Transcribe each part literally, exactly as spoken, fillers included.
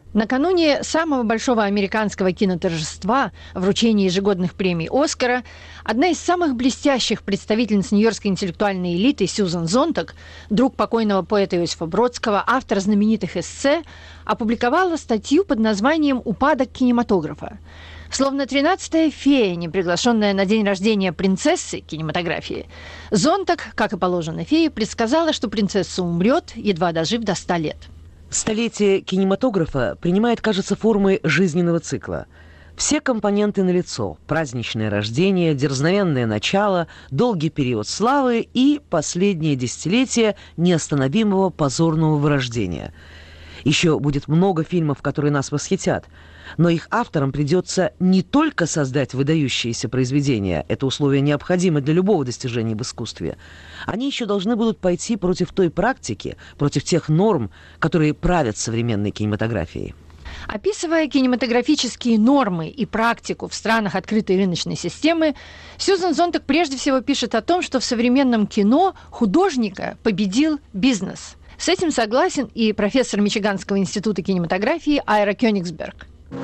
Накануне самого большого американского киноторжества, вручения ежегодных премий «Оскара», одна из самых блестящих представительниц нью-йоркской интеллектуальной элиты Сьюзан Зонтаг, друг покойного поэта Иосифа Бродского, автор знаменитых эссе, опубликовала статью под названием «Упадок кинематографа». Словно тринадцатая фея, не приглашенная на день рождения принцессы кинематографии, Зонтаг, как и положено фее, предсказала, что принцесса умрет, едва дожив до ста лет. Столетие кинематографа принимает, кажется, формы жизненного цикла. Все компоненты налицо: праздничное рождение, дерзновенное начало, долгий период славы и последнее десятилетие неостановимого позорного вырождения. Еще будет много фильмов, которые нас восхитят, но их авторам придется не только создать выдающиеся произведения, это условие необходимо для любого достижения в искусстве, они еще должны будут пойти против той практики, против тех норм, которые правят современной кинематографией. Описывая кинематографические нормы и практику в странах открытой рыночной системы, Сьюзан Зонтаг прежде всего пишет о том, что в современном кино художника победил бизнес. С этим согласен и профессор Мичиганского института кинематографии Айра Кёнигсберг.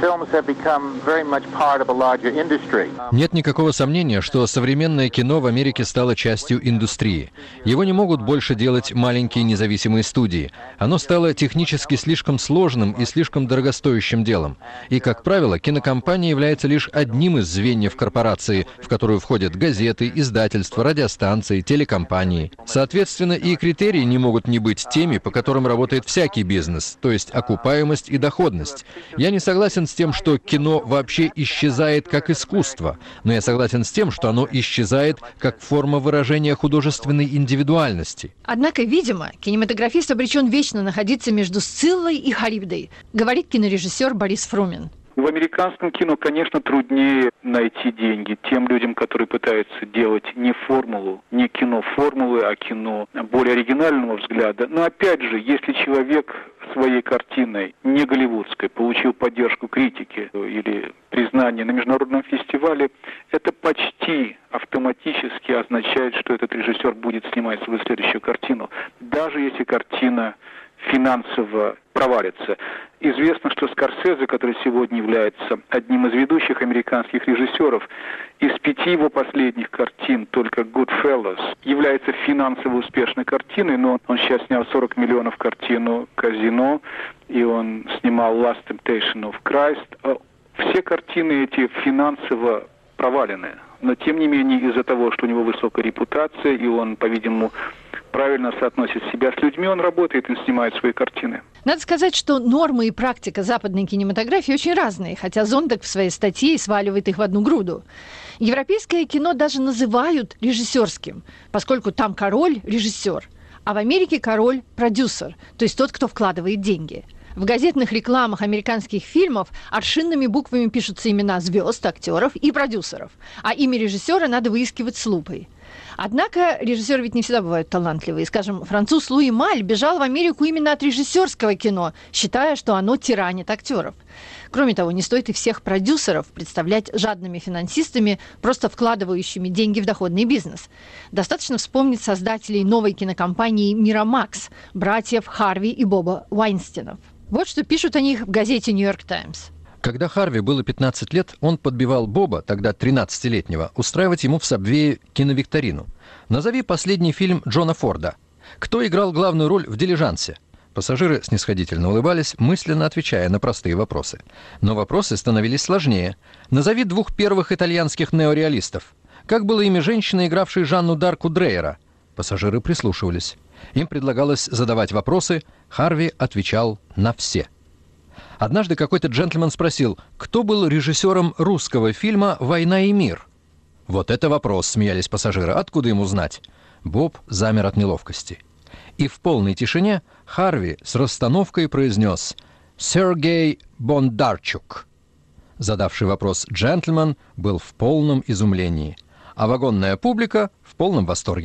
Нет никакого сомнения, что современное кино в Америке стало частью индустрии. Его не могут больше делать маленькие независимые студии. Оно стало технически слишком сложным и слишком дорогостоящим делом. И, как правило, кинокомпания является лишь одним из звеньев корпорации, в которую входят газеты, издательства, радиостанции, телекомпании. Соответственно, и критерии не могут не быть теми, по которым работает всякий бизнес, то есть окупаемость и доходность. Я не согласен с тем, что кино вообще исчезает как искусство, но я согласен с тем, что оно исчезает как форма выражения художественной индивидуальности. Однако, видимо, кинематографист обречен вечно находиться между Сциллой и Харибдой, говорит кинорежиссер Борис Фрумин. В американском кино, конечно, труднее найти деньги тем людям, которые пытаются делать не формулу, не кино формулы, а кино более оригинального взгляда. Но опять же, если человек своей картиной, не голливудской, получил поддержку критики или признание на международном фестивале, это почти автоматически означает, что этот режиссер будет снимать свою следующую картину, даже если картина финансово провалится. Известно, что Скорсезе, который сегодня является одним из ведущих американских режиссеров, из пяти его последних картин только «Goodfellas» является финансово успешной картиной, но он сейчас снял сорок миллионов картину «Казино», и он снимал «Last Temptation of Christ». Все картины эти финансово провалены. Но, тем не менее, из-за того, что у него высокая репутация, и он, по-видимому, правильно соотносит себя с людьми, он работает и снимает свои картины. Надо сказать, что нормы и практика западной кинематографии очень разные, хотя Зонтаг в своей статье сваливает их в одну груду. Европейское кино даже называют режиссерским, поскольку там король – режиссер, а в Америке король – продюсер, то есть тот, кто вкладывает деньги. В газетных рекламах американских фильмов аршинными буквами пишутся имена звезд, актеров и продюсеров, а имя режиссера надо выискивать с лупой. Однако режиссеры ведь не всегда бывают талантливые. Скажем, француз Луи Маль бежал в Америку именно от режиссерского кино, считая, что оно тиранит актеров. Кроме того, не стоит и всех продюсеров представлять жадными финансистами, просто вкладывающими деньги в доходный бизнес. Достаточно вспомнить создателей новой кинокомпании «Мирамакс», братьев Харви и Боба Уайнстинов. Вот что пишут о них в газете «Нью-Йорк Таймс». Когда Харви было пятнадцать лет, он подбивал Боба, тогда тринадцатилетнего, устраивать ему в Сабвее киновикторину. «Назови последний фильм Джона Форда. Кто играл главную роль в «Дилижансе»?» Пассажиры снисходительно улыбались, мысленно отвечая на простые вопросы. Но вопросы становились сложнее. «Назови двух первых итальянских неореалистов. Как было имя женщины, игравшей Жанну Дарку Дрейера?» Пассажиры прислушивались. Им предлагалось задавать вопросы, Харви отвечал на все. Однажды какой-то джентльмен спросил, кто был режиссером русского фильма «Война и мир». «Вот это вопрос», — смеялись пассажиры, — «откуда ему знать?» Боб замер от неловкости. И в полной тишине Харви с расстановкой произнес «Сергей Бондарчук». Задавший вопрос джентльмен был в полном изумлении, а вагонная публика в полном восторге.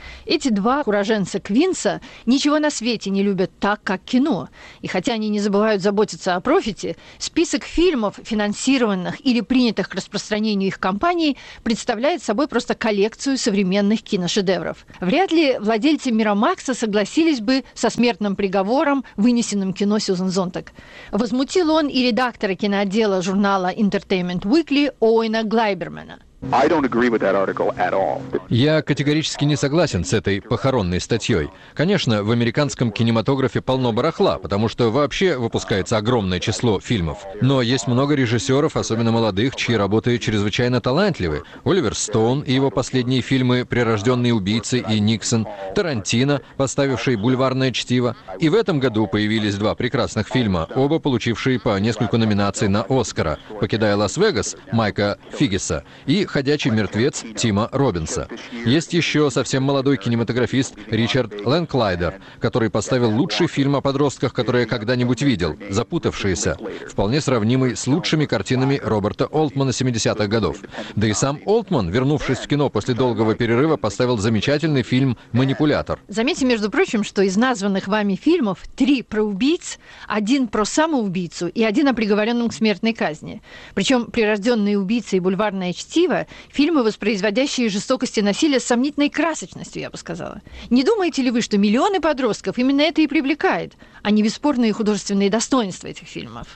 Эти два уроженца Квинса ничего на свете не любят так, как кино. И хотя они не забывают заботиться о профите, список фильмов, финансированных или принятых к распространению их компаний, представляет собой просто коллекцию современных киношедевров. Вряд ли владельцы Miramax согласились бы со смертным приговором, вынесенным кино Сьюзен Зонтаг. Возмутил он и редактора киноотдела журнала Entertainment Weekly Оуэна Глайбермана. Я категорически не согласен с этой похоронной статьей. Конечно, в американском кинематографе полно барахла, потому что вообще выпускается огромное число фильмов. Но есть много режиссеров, особенно молодых, чьи работы чрезвычайно талантливы. Оливер Стоун и его последние фильмы «Прирожденные убийцы» и «Никсон», Тарантино, поставивший «Бульварное чтиво». И в этом году появились два прекрасных фильма, оба получившие по нескольку номинаций на «Оскара» «Покидая Лас-Вегас» Майка Фиггиса и «Ходячий мертвец» Тима Роббинса. Есть еще совсем молодой кинематографист Ричард Лэнклайдер, который поставил лучший фильм о подростках, который я когда-нибудь видел «Запутавшиеся», вполне сравнимый с лучшими картинами Роберта Олтмана семидесятых годов. Да и сам Олтман, вернувшись в кино после долгого перерыва, поставил замечательный фильм «Манипулятор». Заметьте, между прочим, что из названных вами фильмов три про убийц, один про самоубийцу и один о приговоренном к смертной казни. Причем «Прирожденные убийцы» и «Бульварное чтиво» — фильмы, воспроизводящие жестокость и насилие с сомнительной красочностью, я бы сказала. Не думаете ли вы, что миллионы подростков именно это и привлекает, а не бесспорные художественные достоинства этих фильмов?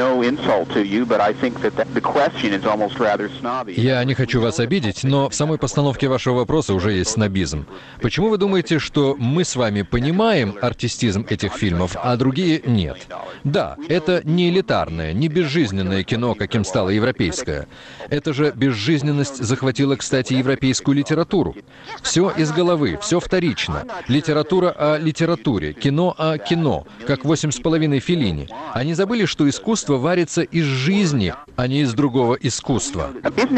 Я не хочу вас обидеть, но в самой постановке вашего вопроса уже есть снобизм. Почему вы думаете, что мы с вами понимаем артистизм этих фильмов, а другие нет? Да, это не элитарное, не безжизненное кино, каким стало европейское. Это же безжизненность захватила, кстати, европейскую литературу. Все из головы, все вторично. Литература о литературе, кино о кино, как «Восемь с половиной» Феллини. Они забыли, что искусство варится из жизни, а не из другого искусства.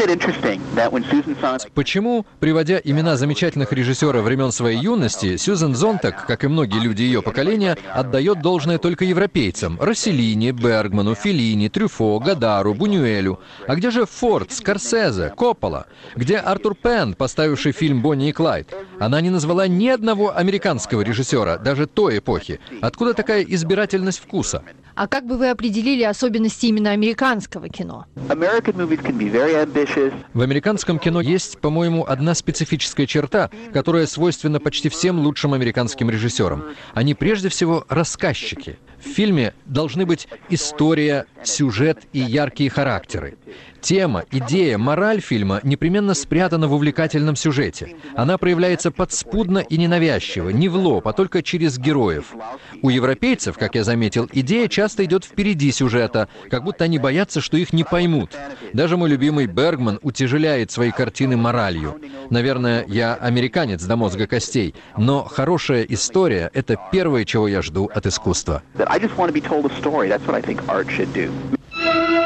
Почему, приводя имена замечательных режиссеров времен своей юности, Сьюзен Зонтаг, как и многие люди ее поколения, отдает должное только европейцам: Росселлини, Бергману, Феллини, Трюфо, Гадару, Бунюэлю. А где же Форд, Скорсезе, Коппола? Где Артур Пен, поставивший фильм «Бонни и Клайд»? Она не назвала ни одного американского режиссера, даже той эпохи. Откуда такая избирательность вкуса? А как бы вы определили особенности именно американского кино? В американском кино есть, по-моему, одна специфическая черта, которая свойственна почти всем лучшим американским режиссерам. Они прежде всего рассказчики. В фильме должны быть история, сюжет и яркие характеры. Тема, идея, мораль фильма непременно спрятана в увлекательном сюжете. Она проявляется подспудно и ненавязчиво, не в лоб, а только через героев. У европейцев, как я заметил, идея часто идет впереди сюжета, как будто они боятся, что их не поймут. Даже мой любимый Бергман утяжеляет свои картины моралью. Наверное, я американец до мозга костей, но хорошая история — это первое, чего я жду от искусства.